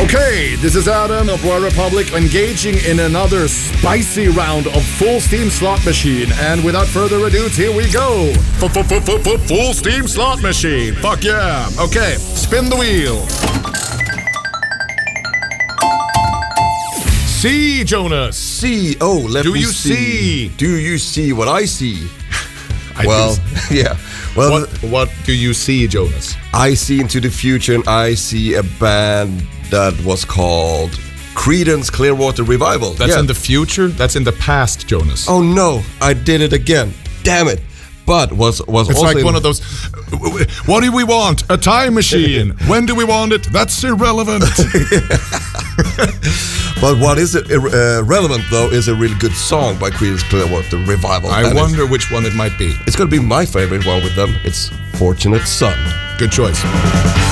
Okay, this is Adam of Royal Republic engaging in another spicy round of Full Steam Slot Machine. And without further ado, here we go. Full Steam Slot Machine. Fuck yeah. Okay, spin the wheel. See, Jonas. See. Oh, let me see. Do you see what I see? Yeah. Well, what do you see, Jonas? I see into the future, and I see a band that was called Creedence Clearwater Revival. That's in the future? That's in the past, Jonas. Oh no, I did it again. Damn it. But was it's also like one of those, what do we want? A time machine. When do we want it? That's irrelevant. But what is relevant though is a really good song by Creedence Clearwater Revival. I wonder which one it might be. It's going to be my favorite one with them. It's Fortunate Son. Good choice.